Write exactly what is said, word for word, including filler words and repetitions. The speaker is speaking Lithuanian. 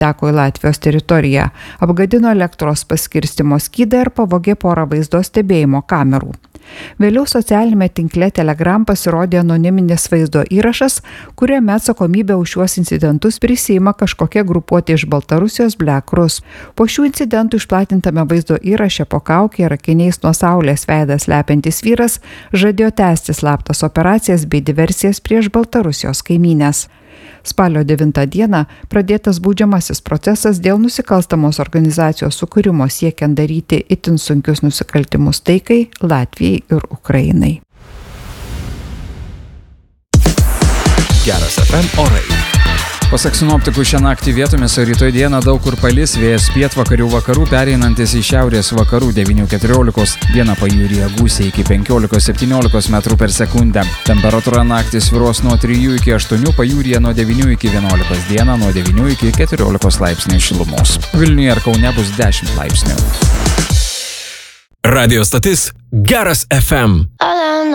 teko į Latvijos teritoriją, apgadino elektros paskirstymo skydą ir pavogė porą vaizdo stebėjimo kamerų. Vėliau socialinėme tinkle Telegram pasirodė anoniminis vaizdo įrašas, kuriame atsakomybę už šiuos incidentus prisiima kažkokia grupuotė iš Baltarusijos Black Rus. Po šių incidentų išplatintame vaizdo įraše po kaukę ir akiniais nuo saulės veidas slepiantis vyras žadėjo tęsti slaptas operacijas bei diversijas prieš Baltarusijos kaimynės. Spalio devintą dieną pradėtas baudžiamasis procesas dėl nusikalstamos organizacijos sukūrimo siekiant daryti itin sunkius nusikaltimus taikai, Latvijai ir Ukrainai. Geras F M orai. Pasak sinoptikų, šią naktį vietomis ir rytoj dieną daug kur palis, vėjas pietvakarių vakarų pereinantis į šiaurės vakarų devynių keturiolikos, dieną pajūryje gūsiai iki penkiolikos septyniolikos metrų per sekundę. Temperatūra naktį svyruos nuo trijų iki aštuonių, pajūryje nuo devynių iki vienuolikos, dieną nuo devynių iki keturiolikos laipsnių šilumos. Vilniuje ir Kaune bus dešimt laipsnių. Radio stotis Geras F M.